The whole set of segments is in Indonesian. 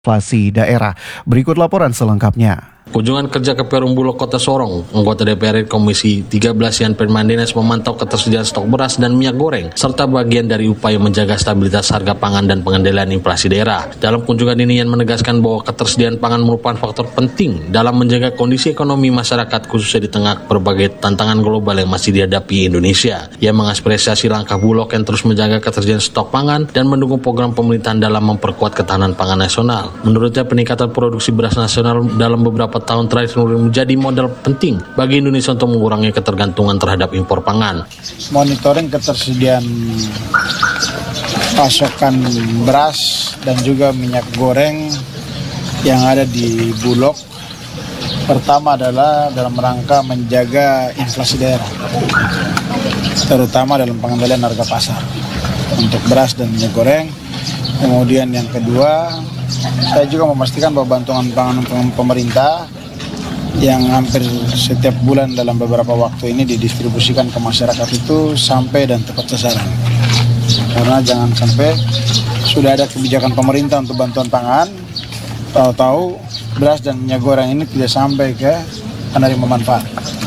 inflasi daerah. Berikut laporan selengkapnya. Kunjungan kerja ke Perum Bulog Kota Sorong, anggota DPR Komisi 13 Yan Permandinas memantau ketersediaan stok beras dan minyak goreng, serta bagian dari upaya menjaga stabilitas harga pangan dan pengendalian inflasi daerah. Dalam kunjungan ini Yan menegaskan bahwa ketersediaan pangan merupakan faktor penting dalam menjaga kondisi ekonomi masyarakat khususnya di tengah berbagai tantangan global yang masih dihadapi Indonesia. Ia mengapresiasi langkah Bulog yang terus menjaga ketersediaan stok pangan dan mendukung program pemerintahan dalam memperkuat ketahanan pangan nasional. Menurutnya peningkatan produksi beras nasional dalam beberapa tahun terakhir menjadi modal penting bagi Indonesia untuk mengurangi ketergantungan terhadap impor pangan. Monitoring ketersediaan pasokan beras dan juga minyak goreng yang ada di Bulog. Pertama adalah dalam rangka menjaga inflasi daerah, terutama dalam pengendalian harga pasar untuk beras dan minyak goreng. Kemudian yang kedua, saya juga memastikan bahwa bantuan pangan pemerintah yang hampir setiap bulan dalam beberapa waktu ini didistribusikan ke masyarakat itu sampai dan tepat sasaran. Karena jangan sampai sudah ada kebijakan pemerintah untuk bantuan pangan, tahu-tahu beras dan minyak goreng ini tidak sampai ke penerima manfaat.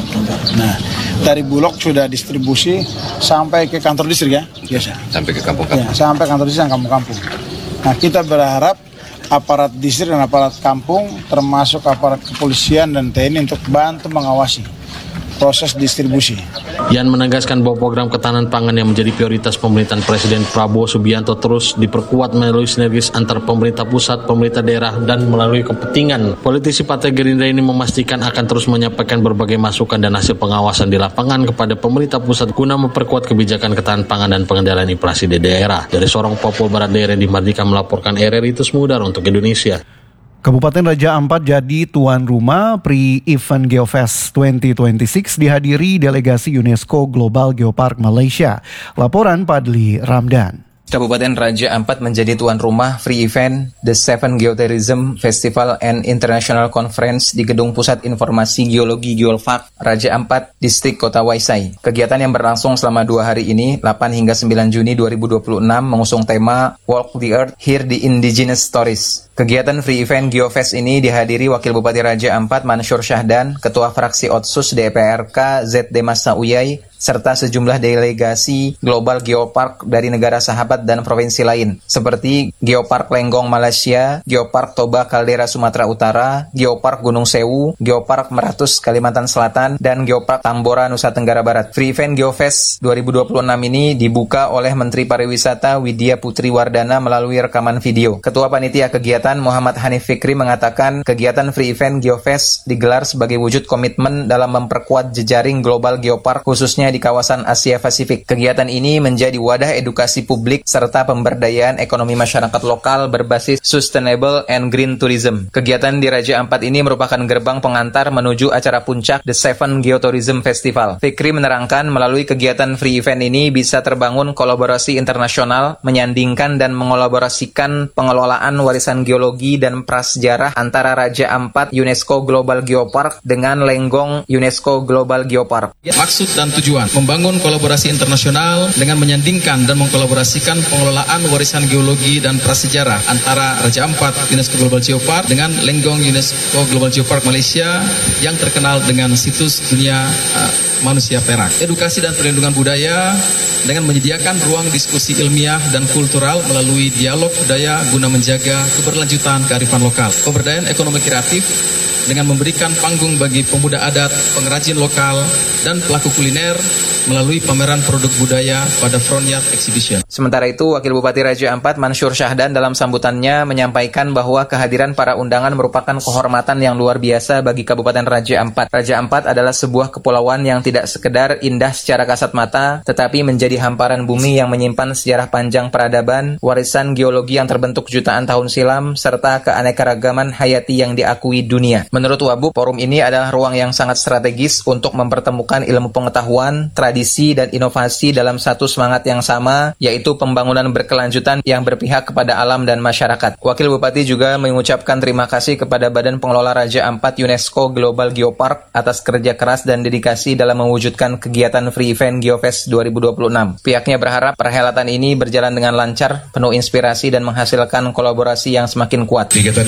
Nah, dari Bulog sudah distribusi sampai ke kantor distrik ya, biasa. Sampai ke kampung-kampung. Ya, sampai kantor distrik dan kampung-kampung. Nah, kita berharap aparat distrik dan aparat kampung, termasuk aparat kepolisian dan TNI untuk bantu mengawasi proses distribusi. Yan menegaskan bahwa program ketahanan pangan yang menjadi prioritas pemerintahan Presiden Prabowo Subianto terus diperkuat melalui sinergis antar pemerintah pusat, pemerintah daerah, dan melalui kepentingan. Politisi Partai Gerindra ini memastikan akan terus menyampaikan berbagai masukan dan hasil pengawasan di lapangan kepada pemerintah pusat guna memperkuat kebijakan ketahanan pangan dan pengendalian inflasi di daerah. Dari Sorong, Papua Barat, daerah di Mardika melaporkan RRI Terus Mudar untuk Indonesia. Kabupaten Raja Ampat jadi tuan rumah Pre-Event Geofest 2026 dihadiri delegasi UNESCO Global Geopark Malaysia. Laporan Padli Ramdan. Kabupaten Raja Ampat menjadi tuan rumah Free Event The Seven Geotourism Festival and International Conference di Gedung Pusat Informasi Geologi Geolfak Raja Ampat, Distrik Kota Waisai. Kegiatan yang berlangsung selama 2 hari ini, 8 hingga 9 Juni 2026, mengusung tema Walk the Earth, Hear the Indigenous Stories. Kegiatan Free Event Geofest ini dihadiri Wakil Bupati Raja Ampat Mansur Syahdan, Ketua Fraksi Otsus DPRK ZD Masa Uyai, serta sejumlah delegasi Global Geopark dari negara sahabat dan provinsi lain, seperti Geopark Lenggong Malaysia, Geopark Toba Caldera Sumatera Utara, Geopark Gunung Sewu, Geopark Meratus Kalimantan Selatan, dan Geopark Tambora Nusa Tenggara Barat. Free Event Geofest 2026 ini dibuka oleh Menteri Pariwisata Widya Putri Wardana melalui rekaman video. Ketua Panitia Kegiatan Muhammad Hanif Fikri mengatakan kegiatan Free Event Geofest digelar sebagai wujud komitmen dalam memperkuat jejaring Global Geopark khususnya di kawasan Asia Pasifik. Kegiatan ini menjadi wadah edukasi publik serta pemberdayaan ekonomi masyarakat lokal berbasis sustainable and green tourism. Kegiatan di Raja Ampat ini merupakan gerbang pengantar menuju acara puncak The Seven Geotourism Festival. Fikri menerangkan melalui kegiatan free event ini bisa terbangun kolaborasi internasional, menyandingkan dan mengolaborasikan pengelolaan warisan geologi dan prasejarah antara Raja Ampat UNESCO Global Geopark dengan Lenggong UNESCO Global Geopark. Maksud dan tujuan membangun kolaborasi internasional dengan menyandingkan dan mengkolaborasikan pengelolaan warisan geologi dan prasejarah antara Raja Ampat UNESCO Global Geopark dengan Lenggong UNESCO Global Geopark Malaysia yang terkenal dengan situs dunia manusia perak. Edukasi dan perlindungan budaya dengan menyediakan ruang diskusi ilmiah dan kultural melalui dialog budaya guna menjaga keberlanjutan kearifan lokal. Pemberdayaan ekonomi kreatif dengan memberikan panggung bagi pemuda adat, pengrajin lokal, dan pelaku kuliner melalui pameran produk budaya pada Frontyard Exhibition. Sementara itu, Wakil Bupati Raja Ampat Mansur Syahdan dalam sambutannya menyampaikan bahwa kehadiran para undangan merupakan kehormatan yang luar biasa bagi Kabupaten Raja Ampat. Raja Ampat adalah sebuah kepulauan yang tidak sekedar indah secara kasat mata, tetapi menjadi hamparan bumi yang menyimpan sejarah panjang peradaban, warisan geologi yang terbentuk jutaan tahun silam, serta keanekaragaman hayati yang diakui dunia. Menurut Wabub, forum ini adalah ruang yang sangat strategis untuk mempertemukan ilmu pengetahuan, tradisi, dan inovasi dalam satu semangat yang sama, yaitu pembangunan berkelanjutan yang berpihak kepada alam dan masyarakat. Wakil Bupati juga mengucapkan terima kasih kepada Badan Pengelola Raja Ampat UNESCO Global Geopark atas kerja keras dan dedikasi dalam mewujudkan kegiatan Free Event Geofest 2026. Pihaknya berharap perhelatan ini berjalan dengan lancar, penuh inspirasi, dan menghasilkan kolaborasi yang semakin kuat.